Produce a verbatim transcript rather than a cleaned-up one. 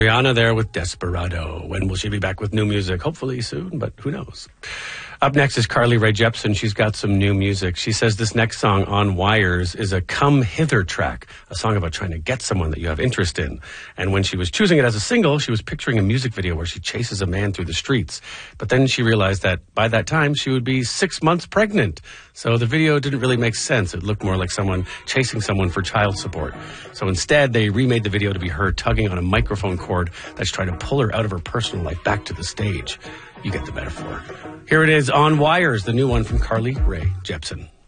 Rihanna there with Desperado. When will she be back with new music? Hopefully soon, but who knows? Up next is Carly Rae Jepsen. She's got some new music. She says this next song, On Wires, is a come hither track, a song about trying to get someone that you have interest in. And when she was choosing it as a single, she was picturing a music video where she chases a man through the streets. But then she realized that by that time, she would be six months pregnant. So the video didn't really make sense. It looked more like someone chasing someone for child support. So instead, they remade the video to be her tugging on a microphone cord that's trying to pull her out of her personal life back to the stage. You get the metaphor. Here it is, On Wires, the new one from Carly Rae Jepsen.